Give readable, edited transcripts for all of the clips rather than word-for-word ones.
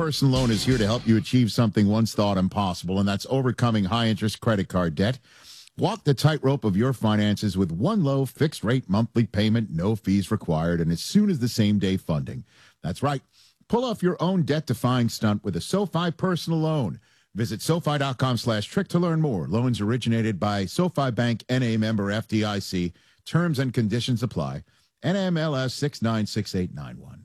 Personal Loan is here to help you achieve something once thought impossible, and that's overcoming high-interest credit card debt. Walk the tightrope of your finances with one low fixed-rate monthly payment, no fees required, and as soon as the same-day funding. That's right. Pull off your own debt-defying stunt with a SoFi Personal Loan. Visit SoFi.com/trick to learn more. Loans originated by SoFi Bank, N.A. member FDIC. Terms and conditions apply. NMLS 696891.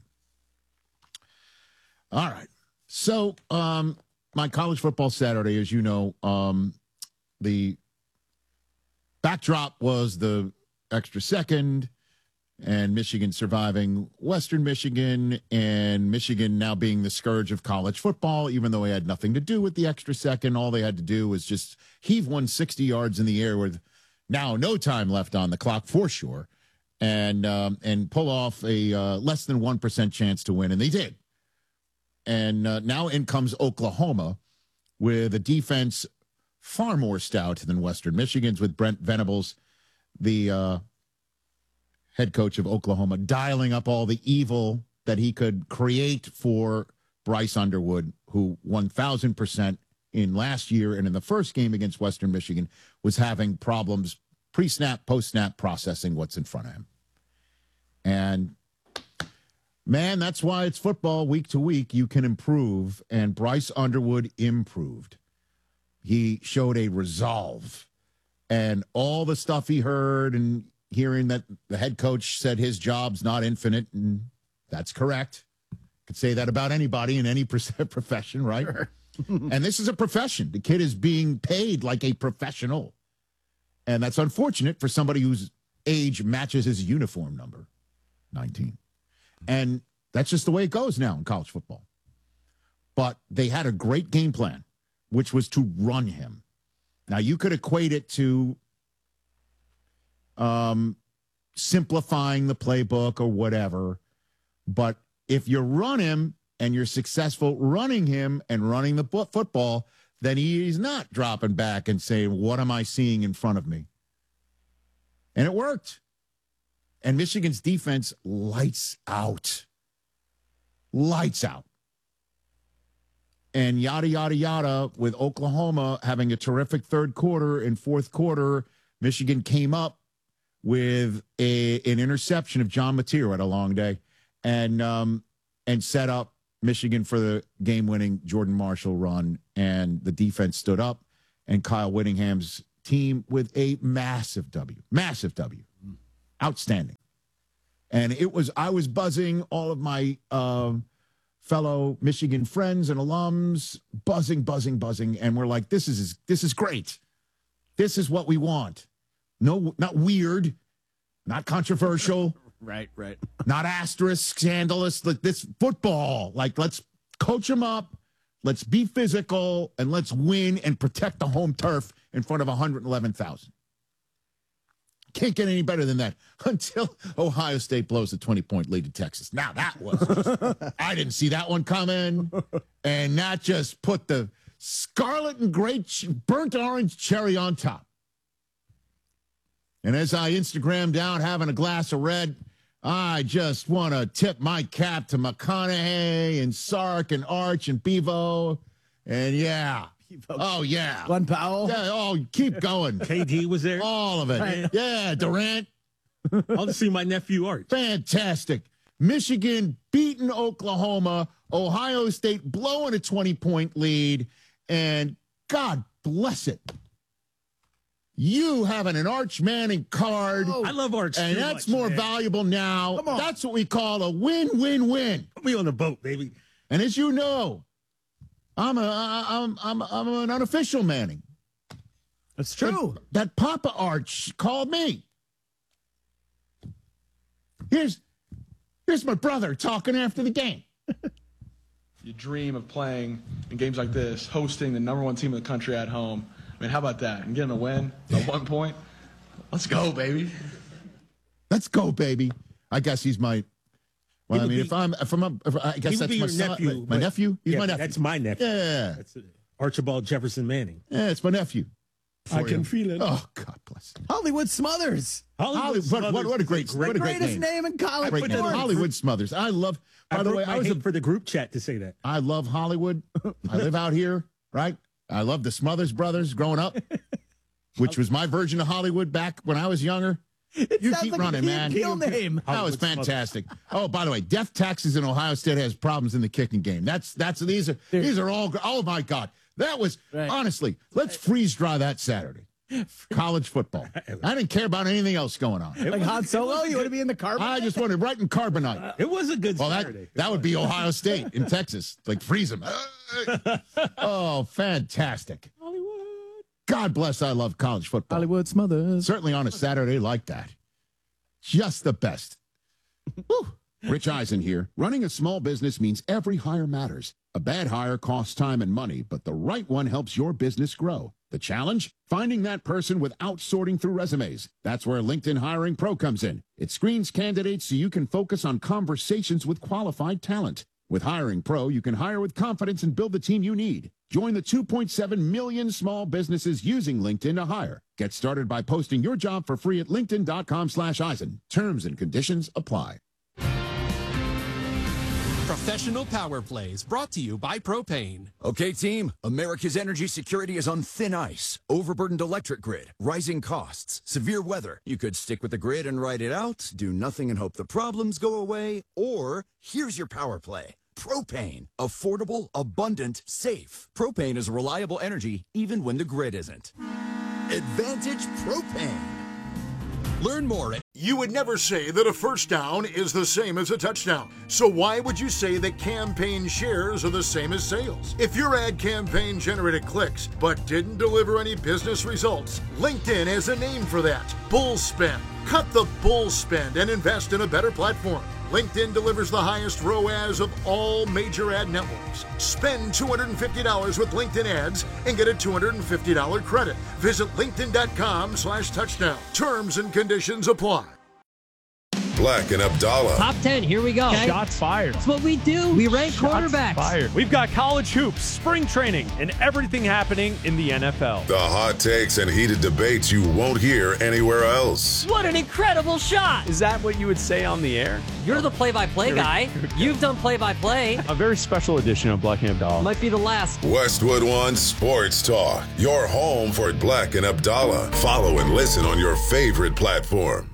All right. So, my college football Saturday, as you know, the backdrop was the extra second and Michigan surviving Western Michigan, and Michigan now being the scourge of college football, even though it had nothing to do with the extra second. All they had to do was just heave 160 yards in the air with now no time left on the clock for sure, and pull off a less than 1% chance to win, and they did. And now in comes Oklahoma with a defense far more stout than Western Michigan's, with Brent Venables, the head coach of Oklahoma, dialing up all the evil that he could create for Bryce Underwood, who 1,000% in last year and in the first game against Western Michigan was having problems pre-snap, post-snap processing what's in front of him. And, man, that's why it's football. Week to week, you can improve, and Bryce Underwood improved. He showed a resolve, and all the stuff he heard and hearing that the head coach said his job's not infinite, and that's correct. Could say that about anybody in any profession, right? Sure. And this is a profession. The kid is being paid like a professional. And that's unfortunate for somebody whose age matches his uniform number, 19. And that's just the way it goes now in college football. But they had a great game plan, which was to run him. Now, you could equate it to simplifying the playbook or whatever. But if you run him and you're successful running him and running the football, then he's not dropping back and saying, what am I seeing in front of me? And it worked. And Michigan's defense lights out. Lights out. And yada, yada, yada, with Oklahoma having a terrific third quarter and fourth quarter, Michigan came up with an interception of John Mateer at a long day and set up Michigan for the game-winning Jordan Marshall run, and the defense stood up, and Kyle Whittingham's team with a massive W. Massive W. Outstanding. And I was buzzing, all of my fellow Michigan friends and alums, buzzing, and we're like, this is great. This is what we want. No, not weird, not controversial. Right. Not asterisk, scandalous. Like this football. Like, let's coach them up. Let's be physical, and let's win and protect the home turf in front of 111,000. Can't get any better than that until Ohio State blows a 20-point lead to Texas. Now, that was I didn't see that one coming. And that just put the scarlet and burnt orange cherry on top. And as I Instagrammed out having a glass of red, I just want to tip my cap to McConaughey and Sark and Arch and Bevo. And yeah. Oh, yeah. Glenn Powell. Yeah, oh, keep going. KD was there. All of it. Yeah, Durant. I'll see my nephew Arch. Fantastic. Michigan beating Oklahoma. Ohio State blowing a 20-point lead. And God bless it. You having an Arch Manning card. I love Arch. And that's more valuable now. Come on. That's what we call a win-win-win. Put me on the boat, baby. And as you know, I'm an unofficial Manning. That's true. That Papa Arch called me. Here's my brother talking after the game. You dream of playing in games like this, hosting the number one team in the country at home. I mean, how about that? And getting a win at 1 point. Let's go, baby. Let's go, baby. I guess he's my. Well, I mean, if I guess that's my son. Nephew, my nephew. He's my nephew. That's my nephew. Yeah. That's Archibald Jefferson Manning. Yeah, it's my nephew. I can feel it. Oh, God bless. Smothers. Hollywood Smothers. What a great Greatest name. name in college Great name. sports. Hollywood Smothers. I love. By the way, I was for the group chat to say that. I love Hollywood. I live out here, right? I love the Smothers brothers growing up, which was my version of Hollywood back when I was younger. You sounds keep like a running, Key man. and Peele name. That was fantastic. Oh, by the way, Death Texas and Ohio State has problems in the kicking game. These are all. Oh my God, that was honestly. Let's freeze dry that Saturday. College football. I didn't care about anything else going on. Like Han Solo, you want to be in the carbonite? I just wanted right in carbonite. It was a good Well, Saturday. that would be Ohio State in Texas. Like freeze them. Oh, fantastic. God bless. I love college football. Hollywood Smothers. Certainly on a Saturday like that. Just the best. Whew. Rich Eisen here. Running a small business means every hire matters. A bad hire costs time and money, but the right one helps your business grow. The challenge? Finding that person without sorting through resumes. That's where LinkedIn Hiring Pro comes in. It screens candidates so you can focus on conversations with qualified talent. With Hiring Pro, you can hire with confidence and build the team you need. Join the 2.7 million small businesses using LinkedIn to hire. Get started by posting your job for free at linkedin.com/Eisen. Terms and conditions apply. Professional Power Plays brought to you by Propane. Okay, team, America's energy security is on thin ice. Overburdened electric grid, rising costs, severe weather. You could stick with the grid and ride it out, do nothing and hope the problems go away, or here's your power play. Propane. Affordable, abundant, safe. Propane is reliable energy even when the grid isn't. Advantage Propane. Learn more at You would never say that a first down is the same as a touchdown. So why would you say that campaign shares are the same as sales? If your ad campaign generated clicks but didn't deliver any business results, LinkedIn has a name for that. Bull spend. Cut the bull spend and invest in a better platform. LinkedIn delivers the highest ROAS of all major ad networks. Spend $250 with LinkedIn ads and get a $250 credit. Visit linkedin.com/touchdown. Terms and conditions apply. Black and Abdallah. Top 10, here we go. Okay? Shots fired. That's what we do. We rank quarterbacks. Fired. We've got college hoops, spring training, and everything happening in the NFL. The hot takes and heated debates you won't hear anywhere else. What an incredible shot. Is that what you would say on the air? You're the play-by-play guy. You've done play-by-play. A very special edition of Black and Abdallah. Might be the last. Westwood One Sports Talk. Your home for Black and Abdallah. Follow and listen on your favorite platform.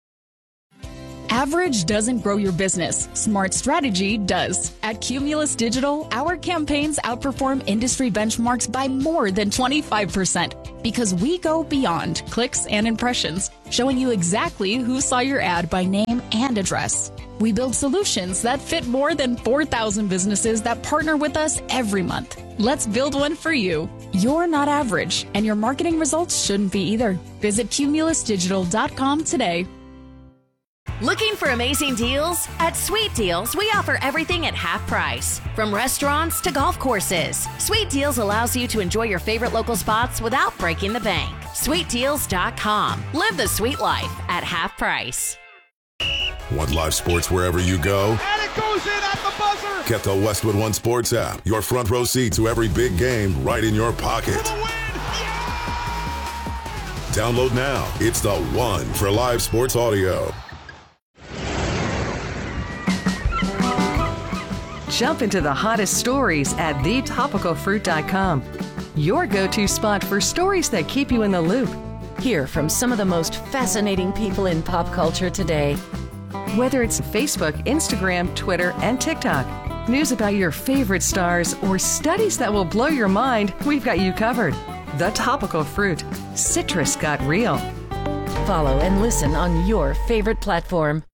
Average doesn't grow your business. Smart strategy does. At Cumulus Digital, our campaigns outperform industry benchmarks by more than 25% because we go beyond clicks and impressions, showing you exactly who saw your ad by name and address. We build solutions that fit more than 4,000 businesses that partner with us every month. Let's build one for you. You're not average, and your marketing results shouldn't be either. Visit cumulusdigital.com today. Looking for amazing deals? At Sweet Deals, we offer everything at half price. From restaurants to golf courses, Sweet Deals allows you to enjoy your favorite local spots without breaking the bank. SweetDeals.com. Live the sweet life at half price. Want live sports wherever you go? And it goes in at the buzzer! Get the Westwood One Sports app. Your front row seat to every big game right in your pocket. For the win! Download now. It's the one for live sports audio. Jump into the hottest stories at thetopicalfruit.com. Your go-to spot for stories that keep you in the loop. Hear from some of the most fascinating people in pop culture today. Whether it's Facebook, Instagram, Twitter, and TikTok, news about your favorite stars, or studies that will blow your mind, we've got you covered. The Topical Fruit. Citrus got real. Follow and listen on your favorite platform.